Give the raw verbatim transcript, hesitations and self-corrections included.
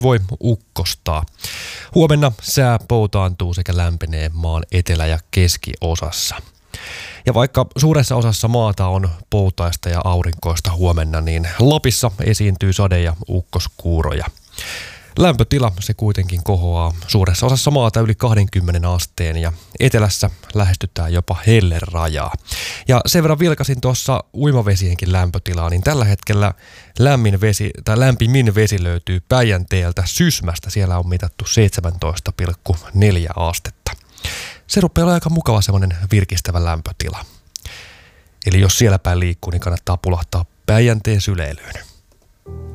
voi ukkostaa. Huomenna sää poutaantuu sekä lämpenee maan etelä- ja keskiosassa. Ja vaikka suuressa osassa maata on poutaista ja aurinkoista huomenna, niin Lapissa esiintyy sade- ja ukkoskuuroja. Lämpötila se kuitenkin kohoaa suuressa osassa maata yli kaksikymmentä asteen ja etelässä lähestytään jopa hellerajaa. Ja sen verran vilkasin tuossa uimavesienkin lämpötilaa, niin tällä hetkellä lämmin vesi, tai lämpimin vesi löytyy Päijänteeltä Sysmästä. Siellä on mitattu seitsemäntoista pilkku neljä astetta. Se rupeaa olla aika mukava semmoinen virkistävä lämpötila. Eli jos siellä päin liikkuu, niin kannattaa pulahtaa Päijänteen syleilyyn.